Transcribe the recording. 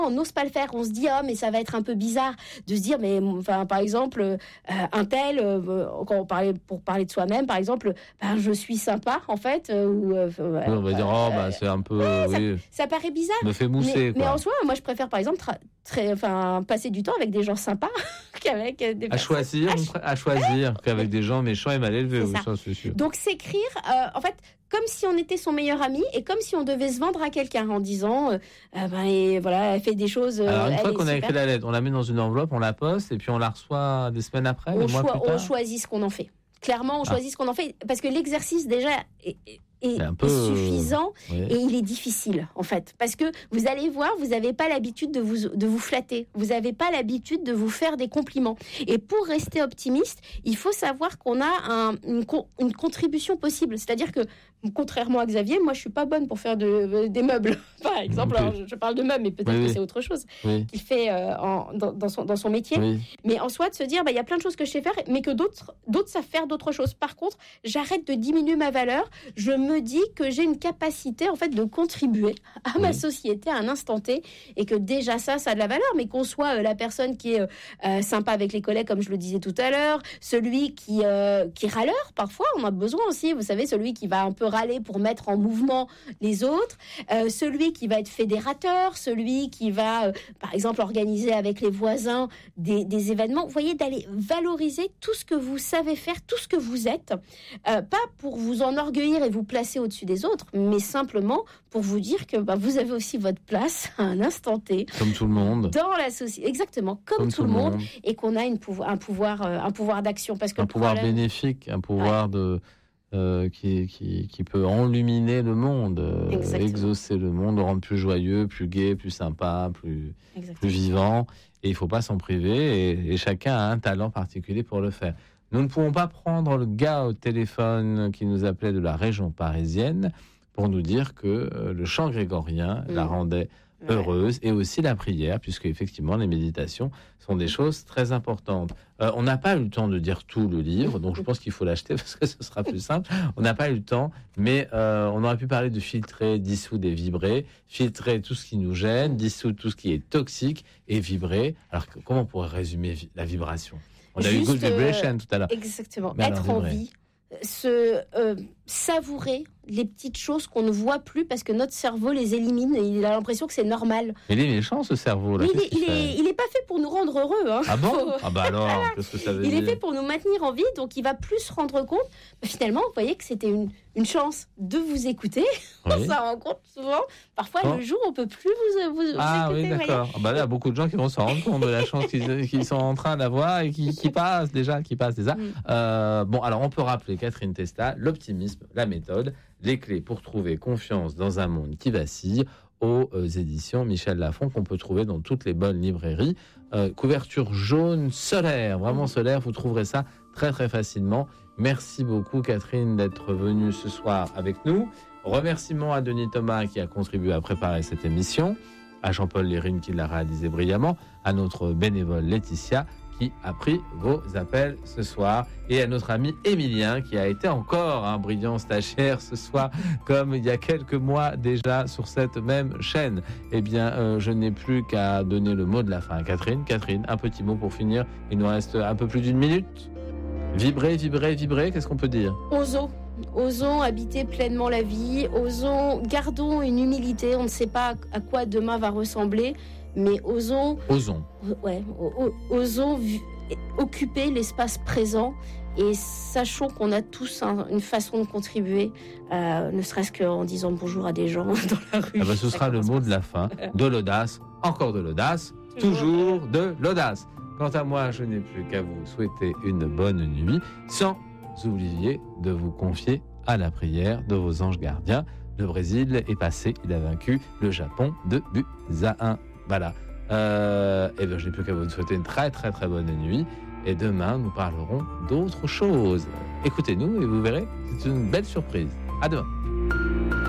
on n'ose pas le faire. On se dit mais ça va être un peu bizarre de se dire mais enfin par exemple un tel quand pour parler de soi-même par exemple je suis sympa en fait on va dire c'est un peu ça paraît bizarre. Me fait mousser mais en soi moi je préfère par exemple passer du temps avec des gens sympas qu'avec des personnes à choisir qu'avec des gens méchants et mal élevés. Ça, c'est sûr. Donc s'écrire en fait comme si on était son meilleur ami et comme si on devait se vendre à quelqu'un en disant et voilà, elle fait des choses. Alors une fois qu'on a écrit la lettre, on la met dans une enveloppe, on la poste et puis on la reçoit des semaines après, des mois plus tard. On choisit ce qu'on en fait. Clairement, on choisit ce qu'on en fait parce que l'exercice déjà est suffisant et il est difficile en fait parce que vous allez voir, vous n'avez pas l'habitude de vous flatter, vous n'avez pas l'habitude de vous faire des compliments et pour rester optimiste, il faut savoir qu'on a une contribution possible, c'est-à-dire que contrairement à Xavier, moi je suis pas bonne pour faire des meubles par exemple, alors je parle de meubles mais peut-être que c'est autre chose qu'il fait dans son métier, mais en soi de se dire il y a plein de choses que je sais faire mais que d'autres savent faire d'autres choses. Par contre, j'arrête de diminuer ma valeur, je me dis que j'ai une capacité en fait de contribuer à ma société à un instant T et que déjà ça a de la valeur, mais qu'on soit la personne qui est sympa avec les collègues comme je le disais tout à l'heure, celui qui est râleur, parfois on a besoin aussi, vous savez, celui qui va un peu râler pour mettre en mouvement les autres, celui qui va être fédérateur, celui qui va par exemple organiser avec les voisins des événements, vous voyez, d'aller valoriser tout ce que vous savez faire, tout ce que vous êtes, pas pour vous enorgueillir et vous placer au-dessus des autres, mais simplement pour vous dire que vous avez aussi votre place à un instant T. Comme tout le monde. Dans la société, exactement, comme tout le monde, et qu'on a un pouvoir d'action. Parce que pouvoir bénéfique, un pouvoir qui peut enluminer le monde, exaucer le monde, le rendre plus joyeux, plus gai, plus sympa, plus vivant. Et il ne faut pas s'en priver, et chacun a un talent particulier pour le faire. Nous ne pouvons pas prendre le gars au téléphone qui nous appelait de la région parisienne pour nous dire que le chant grégorien la rendait heureuse et aussi la prière, puisque effectivement les méditations sont des choses très importantes. On n'a pas eu le temps de dire tout le livre, donc je pense qu'il faut l'acheter parce que ce sera plus simple. On n'a pas eu le temps, mais on aurait pu parler de filtrer, dissoudre et vibrer, filtrer tout ce qui nous gêne, dissoudre tout ce qui est toxique et vibrer. Alors comment on pourrait résumer la vibration ? On a eu Good Vibration tout à l'heure. Exactement. Être en vie, savourer les petites choses qu'on ne voit plus parce que notre cerveau les élimine et il a l'impression que c'est normal. Il est méchant ce cerveau là. Il est pas fait pour nous rendre heureux. Hein. Ah bon ? Alors, qu'est-ce que ça veut dire ? Il est fait pour nous maintenir en vie, donc il va plus se rendre compte. Finalement, vous voyez que c'était une chance de vous écouter. On s'en rend compte souvent. Parfois, le jour, on peut plus vous écouter. Oui, d'accord. Là, il y a beaucoup de gens qui vont s'en rendre compte de la chance qu'ils sont en train d'avoir et qui passent déjà. Alors on peut rappeler Catherine Testa, l'optimisme, la méthode, les clés pour trouver confiance dans un monde qui vacille, aux éditions Michel Lafon, qu'on peut trouver dans toutes les bonnes librairies. Couverture jaune solaire, vraiment solaire, vous trouverez ça très très facilement. Merci beaucoup Catherine d'être venue ce soir avec nous. Remerciements à Denis Thomas qui a contribué à préparer cette émission, à Jean-Paul Lérine qui l'a réalisé brillamment, à notre bénévole Laetitia qui a pris vos appels ce soir, et à notre ami Émilien qui a été encore un brillant stagiaire ce soir, comme il y a quelques mois déjà sur cette même chaîne. Je n'ai plus qu'à donner le mot de la fin à Catherine. Catherine, un petit mot pour finir, il nous reste un peu plus d'une minute. Vibrer, qu'est-ce qu'on peut dire ? Osons habiter pleinement la vie, gardons une humilité, on ne sait pas à quoi demain va ressembler, mais osons occuper l'espace présent et sachons qu'on a tous une façon de contribuer, ne serait-ce qu'en disant bonjour à des gens dans la rue. Ce sera le mot de la fin, de l'audace, encore de l'audace, toujours de l'audace. Quant à moi, je n'ai plus qu'à vous souhaiter une bonne nuit, sans oublier de vous confier à la prière de vos anges gardiens. Le Brésil est passé, il a vaincu le Japon 2 buts à 1. Voilà. Je n'ai plus qu'à vous souhaiter une très très très bonne nuit. Et demain, nous parlerons d'autres choses. Écoutez-nous et vous verrez, c'est une belle surprise. À demain.